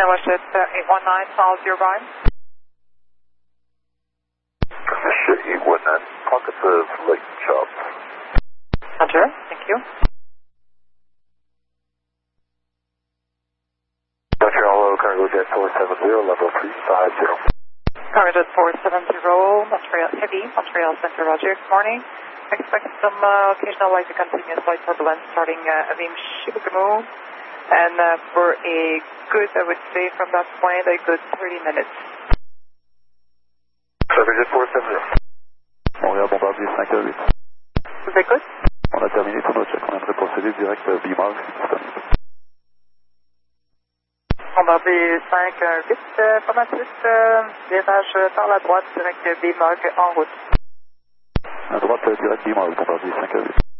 Westjet 819, follows your ride. Shit, 819, pockets of light chop. Roger, thank you. Montreal, cargo jet 470, level 350. Cargo jet 470, Montreal Heavy, Montreal Center, Roger, good morning. Expect some occasional light to continuous flight turbulence starting Avim Shibakamu. And for a good, I would say from that point, a good 30 minutes. Cargo jet 470. Montréal Bombardier 5 à 8. Vous écoute? On a terminé tout notre check, on aimerait procéder direct Beamer si disponible. Bombardier 5 à 8, formatrice, virage par la droite, direct Bimog en route. À droite, direct Beamer, Bombardier 5 à 8.